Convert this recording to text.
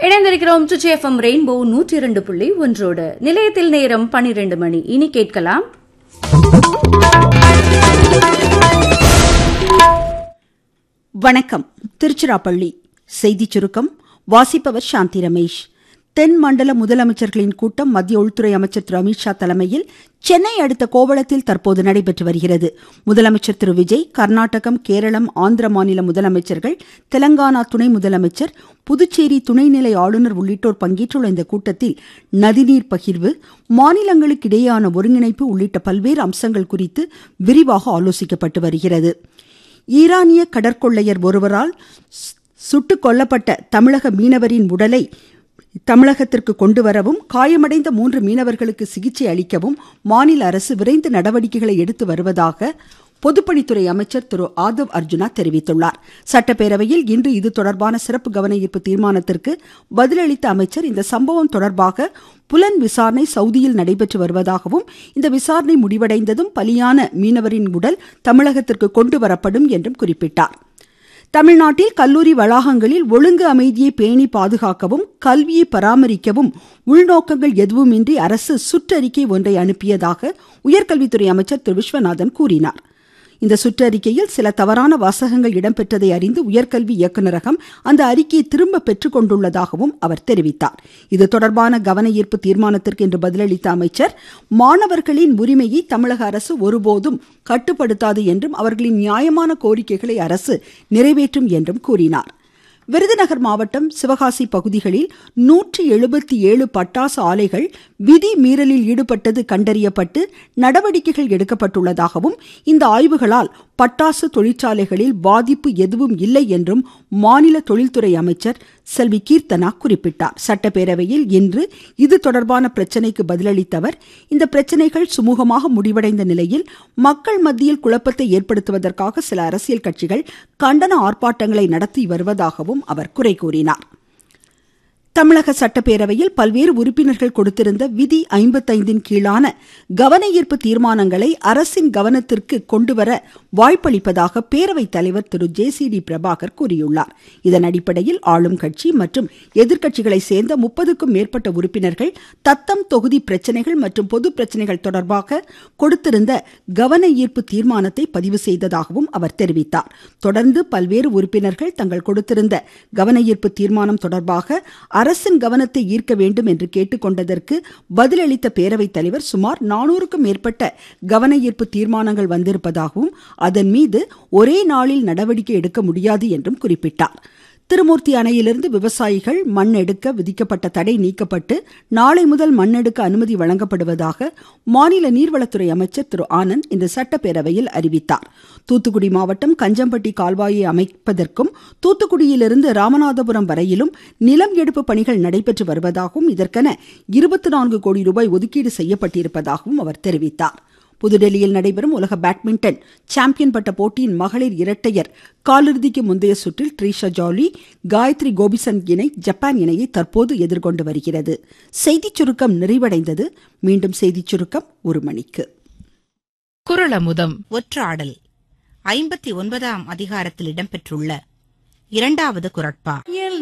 இணைந்திருக்கிறோம் Suchi FM rainbow 102.1 நிலையத்தில் நேரம் 12 மணி. இனி கேட்கலாம் வணக்கம். திருச்சிராப்பள்ளி செய்திச் சுருக்கம் வாசிப்பவர் சாந்தி ரமேஷ். தென் மண்டல முதலமைச்சர்களின் கூட்டம் மத்திய உள்துறை அமைச்சர் திரு அமித்ஷா தலைமையில் சென்னை அடுத்த கோவளத்தில் தற்போது நடைபெற்று வருகிறது. முதலமைச்சர் திரு விஜய், கர்நாடகம், கேரளம், ஆந்திர மாநில முதலமைச்சர்கள், தெலங்கானா துணை முதலமைச்சர், புதுச்சேரி துணைநிலை ஆளுநர் உள்ளிட்டோர் பங்கேற்றுள்ள இந்த கூட்டத்தில் நதிநீர் பகிர்வு, மாநிலங்களுக்கு இடையேயான ஒருங்கிணைப்பு உள்ளிட்ட பல்வேறு அம்சங்கள் குறித்து விரிவாக ஆலோசிக்கப்பட்டு வருகிறது. ஈரானிய கடற்கொள்ளையர் ஒருவரால் சுட்டுக் கொல்லப்பட்ட தமிழக மீனவரின் உடலை தமிழகத்திற்கு கொண்டு வரவும், காயமடைந்த 3 மீனவர்களுக்கு சிகிச்சை அளிக்கவும் மாநில அரசு விரைந்து நடவடிக்கைகளை எடுத்து வருவதாக பொதுப்பணித்துறை அமைச்சர் திரு ஆதவ் அர்ஜுனா தெரிவித்துள்ளார். சட்டப்பேரவையில் இன்று இது தொடர்பான சிறப்பு கவன ஈர்ப்பு தீர்மானத்திற்கு பதிலளித்த அமைச்சர், இந்த சம்பவம் தொடர்பாக புலன் விசாரணை சவுதியில் நடைபெற்று வருவதாகவும், இந்த விசாரணை முடிவடைந்ததும் பலியான மீனவரின் உடல் தமிழகத்திற்கு கொண்டு வரப்படும் என்றும் குறிப்பிட்டார். தமிழ்நாட்டில் கல்லூரி வளாகங்களில் ஒழுங்கு அமைதியை பேணி பாதுகாக்கவும், கல்வியை பராமரிக்கவும் உள்நோக்கங்கள் எதுவுமின்றி அரசு சுற்றறிக்கை ஒன்றை அனுப்பியதாக உயர்கல்வித்துறை அமைச்சர் திரு விஸ்வநாதன் கூறினார். இந்த சுற்றறிக்கையில் சில தவறான வாசகங்கள் இடம்பெற்றதை அறிந்து உயர்கல்வி இயக்குநரகம் அந்த அறிக்கையை திரும்ப பெற்றுக் கொண்டுள்ளதாகவும் அவர் தெரிவித்தார். இது தொடர்பான கவன ஈர்ப்பு தீர்மானத்திற்கு இன்று பதிலளித்த அமைச்சர், மாணவர்களின் உரிமையை தமிழக அரசு ஒருபோதும் கட்டுப்படுத்தாது என்றும், அவர்களின் நியாயமான கோரிக்கைகளை அரசு நிறைவேற்றும் என்றும் கூறினார். விருதுநகர் மாவட்டம் சிவகாசி பகுதிகளில் 177 பட்டாசு ஆலைகள் விதி மீறலில் ஈடுபட்டது கண்டறியப்பட்டு நடவடிக்கைகள் எடுக்கப்பட்டுள்ளதாகவும், இந்த ஆய்வுகளால் பட்டாசு தொழிற்சாலைகளில் பாதிப்பு எதுவும் இல்லை என்றும் மாநில தொழில்துறை அமைச்சர் செல்வி கீர்த்தனா குறிப்பிட்டார். சட்டப்பேரவையில் இன்று இது தொடர்பான பிரச்சினைக்கு பதிலளித்த அவர், இந்த பிரச்சினைகள் சுமூகமாக முடிவடைந்த நிலையில் மக்கள் மத்தியில் குழப்பத்தை ஏற்படுத்துவதற்காக சில அரசியல் கட்சிகள் கண்டன ஆர்ப்பாட்டங்களை நடத்தி வருவதாகவும் அவர் குறை கூறினார். தமிழக சட்டப்பேரவையில் பல்வேறு உறுப்பினர்கள் கொடுத்திருந்த விதி 55 கீழான கவன ஈர்ப்பு தீர்மானங்களை அரசின் கவனத்திற்கு கொண்டுவர வாய்ப்பளிப்பதாக பேரவைத் தலைவர் திரு JCD பிரபாகர் கூறியுள்ளார். இதன் அடிப்படையில் ஆளும் கட்சி மற்றும் எதிர்க்கட்சிகளை சேர்ந்த 30க்கும் மேற்பட்ட உறுப்பினர்கள் தத்தம் தொகுதி பிரச்சனைகள் மற்றும் பொது பிரச்சனைகள் தொடர்பாக கொடுத்திருந்த கவன ஈர்ப்பு தீர்மானத்தை பதிவு செய்ததாகவும் அவர் தெரிவித்தார். தொடர்ந்து பல்வேறு உறுப்பினர்கள் தங்கள் கொடுத்திருந்த கவன ஈர்ப்பு தீர்மானம் தொடர்பாக அரசின் கவனத்தை ஈர்க்க வேண்டும் என்று கேட்டுக்கொண்டதற்கு பதிலளித்த பேரவைத் தலைவர், சுமார் 400க்கும் மேற்பட்ட கவன ஈர்ப்பு தீர்மானங்கள் வந்திருப்பதாகவும், அதன் மீது ஒரே நாளில் நடவடிக்கை எடுக்க முடியாது என்றும் குறிப்பிட்டார். திருமூர்த்தி அணையிலிருந்து விவசாயிகள் மண் எடுக்க விதிக்கப்பட்ட தடை நீக்கப்பட்டு நாளை முதல் மண் எடுக்க அனுமதி வழங்கப்படுவதாக மாநில நீர்வளத்துறை அமைச்சர் திரு ஆனந்த் இன்று சட்டப்பேரவையில் அறிவித்தார். தூத்துக்குடி மாவட்டம் கஞ்சம்பட்டி கால்வாயை அமைப்பதற்கும் தூத்துக்குடியிலிருந்து ராமநாதபுரம் வரையிலும் நிலம் எடுப்பு பணிகள் நடைபெற்று வருவதாகவும், இதற்கென 24 கோடி ரூபாய் ஒதுக்கீடு செய்யப்பட்டிருப்பதாகவும் அவர் தெரிவித்தார். புதுடெல்லியில் நடைபெறும் உலக பேட்மிண்டன் சாம்பியன் பட்ட போட்டியின் மகளிர் இரட்டையர் காலிறுதிக்கு முந்தைய சுற்றில் ட்ரீஷா ஜாலி, காயத்ரி கோபிசன் இணை ஜப்பான் இணையை தற்போது எதிர்கொண்டு வருகிறது. செய்திச் சுருக்கம் நிறைவடைந்தது. மீண்டும் செய்திச் சுருக்கம் 1 மணிக்கு. குறளமுதம் ஒற்றாடல் 59ஆம் அதிகாரத்தில் இடம்பெற்றுள்ள 2வது குறட்பா.